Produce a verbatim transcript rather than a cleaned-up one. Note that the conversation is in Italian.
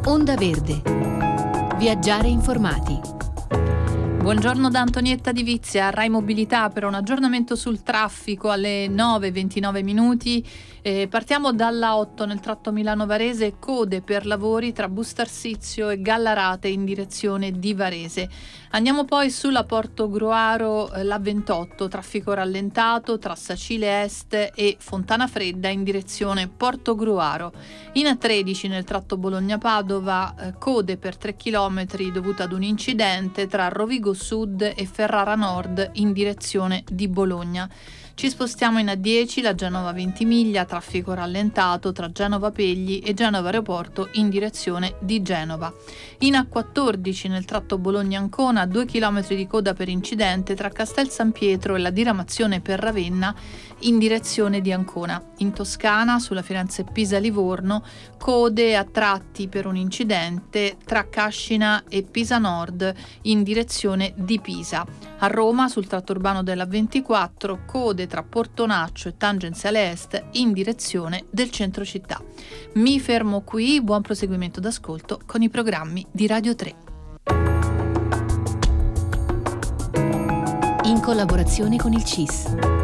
Onda Verde. Viaggiare informati. Buongiorno da Antonietta Di Vizia, Rai Mobilità per un aggiornamento sul traffico alle nove e ventinove minuti. Eh, partiamo dalla otto nel tratto Milano-Varese, code per lavori tra Bustarsizio e Gallarate in direzione di Varese. Andiamo poi sulla Portogruaro, eh, la ventotto, traffico rallentato tra Sacile Est e Fontana Fredda in direzione Portogruaro. In A tredici nel tratto Bologna-Padova, eh, code per tre chilometri dovute ad un incidente tra Rovigo Sud e Ferrara Nord in direzione di Bologna. Ci spostiamo in A dieci, la Genova Ventimiglia, traffico rallentato tra Genova Pegli e Genova Aeroporto in direzione di Genova. In A quattordici nel tratto Bologna-Ancona, due chilometri di coda per incidente tra Castel San Pietro e la diramazione per Ravenna in direzione di Ancona. In Toscana, sulla Firenze-Pisa-Livorno, code a tratti per un incidente tra Cascina e Pisa Nord in direzione di Pisa. A Roma, sul tratto urbano della ventiquattro, code tra Portonaccio e Tangenziale Est in direzione del centro città. Mi fermo qui, buon proseguimento d'ascolto con i programmi di Radio tre. In collaborazione con il C I S.